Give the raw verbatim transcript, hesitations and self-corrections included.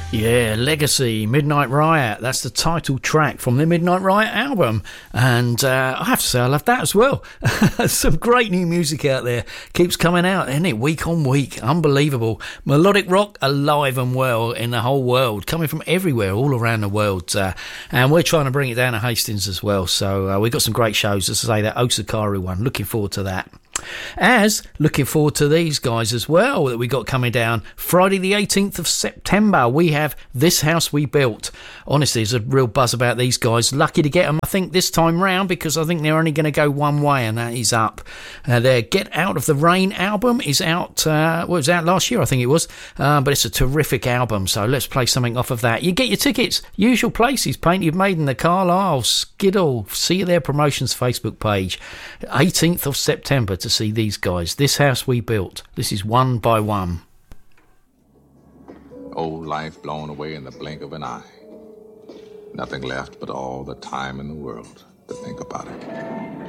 Yeah, Legacy, Midnight Riot. That's the title track from the Midnight Riot album. And uh, I have to say I love that as well. Some great new music out there. Keeps coming out, isn't it? Week on week. Unbelievable. Melodic rock alive and well in the whole world. Coming from everywhere, all around the world. Uh, and we're trying to bring it down to Hastings as well. So uh, we've got some great shows. As I say, that Osakaru one. Looking forward to that. As looking forward to these guys as well that we got coming down Friday the eighteenth of September. We have This House We Built. Honestly, there's a real buzz about these guys. Lucky to get them, I think, this time round, because I think they're only going to go one way, and that is up. Uh, their Get Out of the Rain album is out, uh, well, it was out last year, I think it was, uh, but it's a terrific album, so let's play something off of that. You get your tickets, usual places, Painted Maiden, the Carlisle, Skiddle, see their promotions Facebook page. eighteenth of September to see these guys. This House We Built. This is One by One. Old life blown away in the blink of an eye. Nothing left but all the time in the world to think about it.